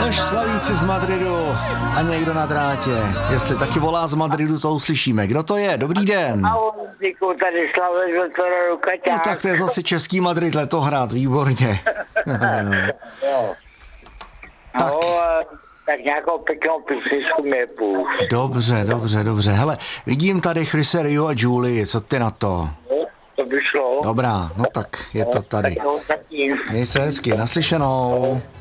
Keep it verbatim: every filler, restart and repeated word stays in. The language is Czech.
Než slavíci z Madridu a někdo na drátě. Jestli taky volá z Madridu, to uslyšíme. Kdo to je? Dobrý den. Ahoj, Zdeňku, tady Slavek z Letohradu Kaťák. No, tak to je zase český Madrid, Letohrad, výborně. Jo. Tak. No, tak nějakou pěknou písničku mě půjš. Dobře, dobře, dobře. Hele, vidím tady Chrise, Rio a Julie, co ty na to? No, to by šlo. Dobrá, no tak je to tady. Tak jo, zatím. Měj se hezky, naslyšenou.